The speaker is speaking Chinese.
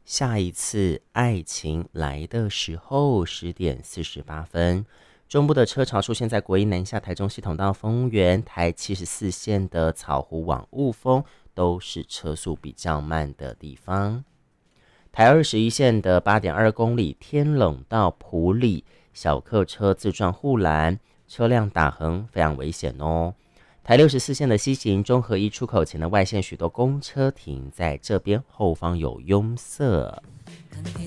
下一次爱情来的时候10点48分，中部的车潮出现在国一南下台中系统到丰原，台74线的草湖往雾峰都是车速比较慢的地方。台21线的8.2公里天冷到埔里，小客车自撞护栏，车辆打横非常危险哦。台64线的西行中和一出口前的外线，许多公车停在这边，后方有拥塞。